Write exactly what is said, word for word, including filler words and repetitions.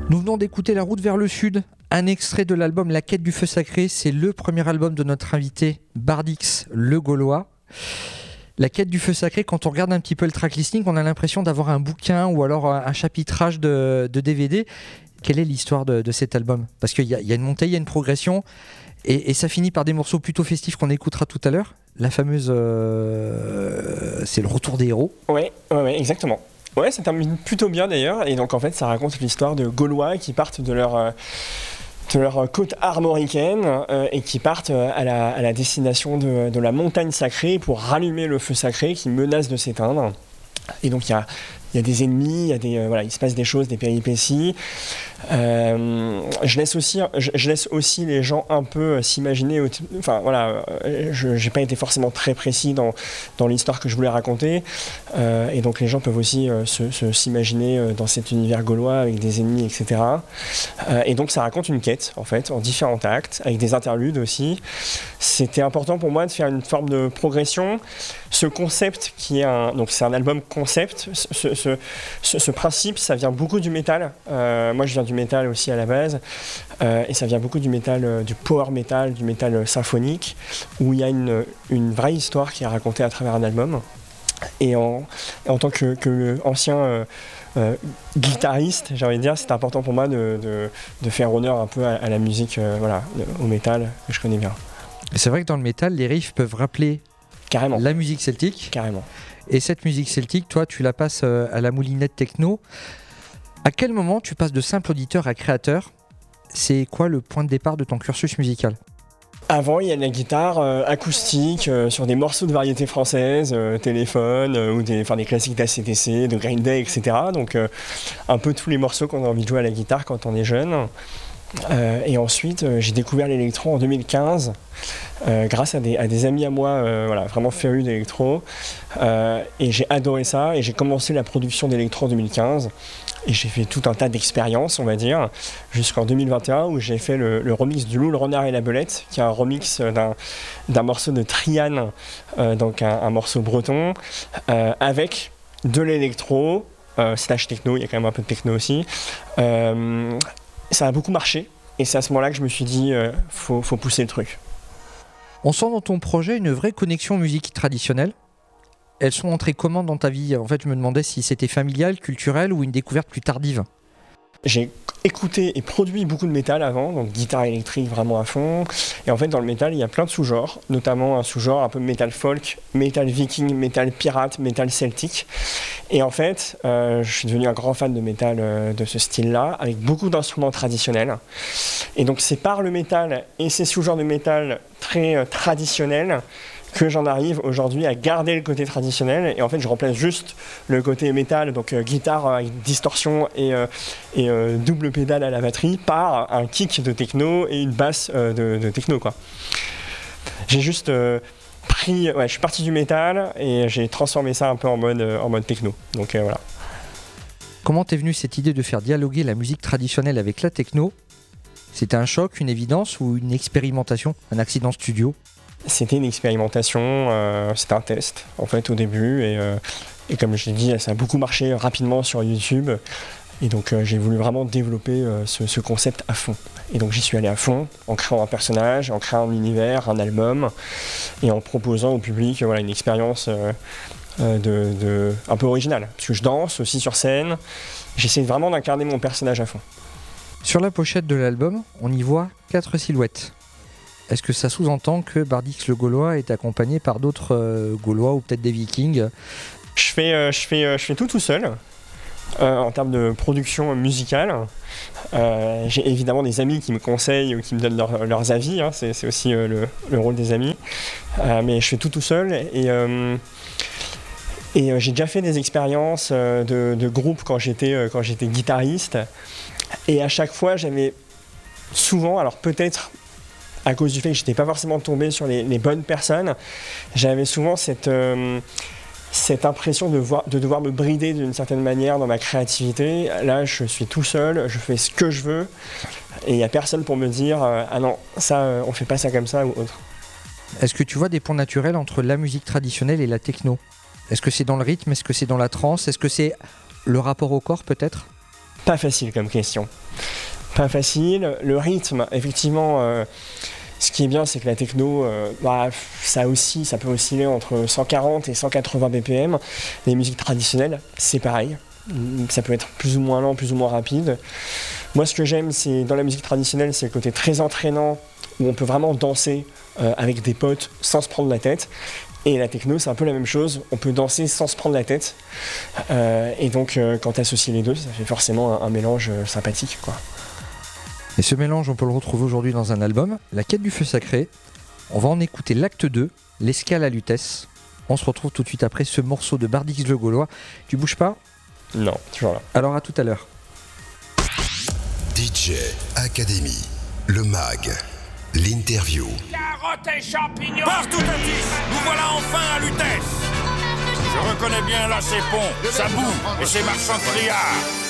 Nous venons d'écouter La route vers le sud, un extrait de l'album La quête du feu sacré. C'est le premier album de notre invité Bardix le Gaulois. La quête du feu sacré, quand on regarde un petit peu le track listing, on a l'impression d'avoir un bouquin ou alors un chapitrage de, de D V D. Quelle est l'histoire de, de cet album ? Parce qu'il y a, il y a une montée, il y a une progression, et, et ça finit par des morceaux plutôt festifs qu'on écoutera tout à l'heure. La fameuse... Euh, c'est le retour des héros. Ouais, ouais, ouais, exactement. Ouais, ça termine plutôt bien d'ailleurs, et donc en fait ça raconte l'histoire de Gaulois qui partent de leur, euh, de leur côte armoricaine euh, et qui partent euh, à, la, à la destination de, de la montagne sacrée pour rallumer le feu sacré qui menace de s'éteindre. Et donc il y a, y a des ennemis, il y a des, euh, voilà, il se passe des choses, des péripéties. Euh, je laisse aussi, je, je laisse aussi les gens un peu s'imaginer. Enfin voilà, je n'ai pas été forcément très précis dans dans l'histoire que je voulais raconter, euh, et donc les gens peuvent aussi euh, se, se s'imaginer dans cet univers gaulois avec des ennemis, et cetera. Euh, et donc ça raconte une quête en fait, en différents actes, avec des interludes aussi. C'était important pour moi de faire une forme de progression. Ce concept qui est un, donc c'est un album concept. Ce, ce, ce, ce principe, ça vient beaucoup du métal. Euh, moi, je viens du métal aussi à la base, euh, et ça vient beaucoup du métal, euh, du power metal, du métal symphonique, où il y a une, une vraie histoire qui est racontée à travers un album. Et en, en tant que, que ancien euh, euh, guitariste, j'ai envie de dire, c'est important pour moi de, de, de faire honneur un peu à, à la musique, euh, voilà, au métal que je connais bien. C'est vrai que dans le métal, les riffs peuvent rappeler Carrément. La musique celtique. Carrément. Et cette musique celtique, toi, tu la passes à la moulinette techno. À quel moment tu passes de simple auditeur à créateur ? C'est quoi le point de départ de ton cursus musical ? Avant, il y a de la guitare euh, acoustique euh, sur des morceaux de variété française, euh, téléphone, euh, ou des, enfin, des classiques d'A C D C, de Green Day, et cetera. Donc euh, un peu tous les morceaux qu'on a envie de jouer à la guitare quand on est jeune. Euh, et ensuite, euh, j'ai découvert l'électro en deux mille quinze, euh, grâce à des, à des amis à moi, euh, voilà, vraiment férus d'électro. Euh, et j'ai adoré ça, et j'ai commencé la production d'électro en deux mille quinze. Et j'ai fait tout un tas d'expériences, on va dire, jusqu'en deux mille vingt et un, où j'ai fait le, le remix du Loup, le Renard et la Belette, qui est un remix d'un, d'un morceau de Triane, euh, donc un, un morceau breton, euh, avec de l'électro, euh, slash techno, il y a quand même un peu de techno aussi. Euh, ça a beaucoup marché, et c'est à ce moment-là que je me suis dit, euh, faut, faut pousser le truc. On sent dans ton projet une vraie connexion musique traditionnelle. Elles sont entrées comment dans ta vie ? En fait, je me demandais si c'était familial, culturel ou une découverte plus tardive. J'ai écouté et produit beaucoup de métal avant, donc guitare électrique vraiment à fond. Et en fait, dans le métal, il y a plein de sous-genres, notamment un sous-genre un peu métal folk, métal viking, métal pirate, métal celtique. Et en fait, euh, je suis devenu un grand fan de métal euh, de ce style-là, avec beaucoup d'instruments traditionnels. Et donc, c'est par le métal et ces sous-genres de métal très euh, traditionnels que j'en arrive aujourd'hui à garder le côté traditionnel, et en fait je remplace juste le côté métal, donc euh, guitare avec distorsion et, euh, et euh, double pédale à la batterie, par un kick de techno et une basse euh, de, de techno, quoi. J'ai juste euh, pris, ouais, je suis parti du métal et j'ai transformé ça un peu en mode, euh, en mode techno, donc euh, voilà. Comment t'es venue cette idée de faire dialoguer la musique traditionnelle avec la techno ? C'était un choc, une évidence ou une expérimentation, un accident studio ? C'était une expérimentation, euh, c'était un test en fait au début, et, euh, et comme je l'ai dit, ça a beaucoup marché rapidement sur YouTube, et donc euh, j'ai voulu vraiment développer euh, ce, ce concept à fond. Et donc j'y suis allé à fond, en créant un personnage, en créant un univers, un album, et en proposant au public voilà, une expérience euh, euh, de, de, un peu originale, parce que je danse aussi sur scène, j'essaie vraiment d'incarner mon personnage à fond. Sur la pochette de l'album, on y voit quatre silhouettes. Est-ce que ça sous-entend que Bardix le Gaulois est accompagné par d'autres euh, Gaulois ou peut-être des Vikings ? Je fais, euh, je fais, euh, je fais tout tout seul euh, en termes de production musicale. Euh, j'ai évidemment des amis qui me conseillent ou qui me donnent leur, leurs avis, hein, c'est, c'est aussi euh, le, le rôle des amis. Euh, mais je fais tout tout seul, et, euh, et euh, j'ai déjà fait des expériences euh, de, de groupe quand j'étais, euh, quand j'étais guitariste. Et à chaque fois, j'avais souvent, alors peut-être à cause du fait que je n'étais pas forcément tombé sur les, les bonnes personnes, j'avais souvent cette, euh, cette impression de, voir, de devoir me brider d'une certaine manière dans ma créativité. Là, je suis tout seul, je fais ce que je veux, et il n'y a personne pour me dire euh, « Ah non, ça, euh, on ne fait pas ça comme ça » ou autre. Est-ce que tu vois des points naturels entre la musique traditionnelle et la techno ? Est-ce que c'est dans le rythme ? Est-ce que c'est dans la trance ? Est-ce que c'est le rapport au corps peut-être ? Pas facile comme question. pas facile. Le rythme, effectivement, euh, ce qui est bien, c'est que la techno, euh, bah, ça aussi, ça peut osciller entre cent quarante et cent quatre-vingts B P M. Les musiques traditionnelles, c'est pareil. Ça peut être plus ou moins lent, plus ou moins rapide. Moi, ce que j'aime, c'est dans la musique traditionnelle, c'est le côté très entraînant, où on peut vraiment danser euh, avec des potes sans se prendre la tête. Et la techno, c'est un peu la même chose. On peut danser sans se prendre la tête. Euh, et donc, euh, quand tu associes les deux, ça fait forcément un, un mélange euh, sympathique, quoi. Et ce mélange, on peut le retrouver aujourd'hui dans un album, La Quête du Feu Sacré. On va en écouter l'acte deux, L'escale à Lutèce. On se retrouve tout de suite après ce morceau de Bardix le Gaulois. Tu bouges pas ? Non, toujours là. Alors à tout à l'heure. D J Academy, le mag, l'interview. Carottes et champignons partout à dix. Nous voilà enfin à Lutèce. Je reconnais bien là ces ponts, sa boue et ses marchands de criards.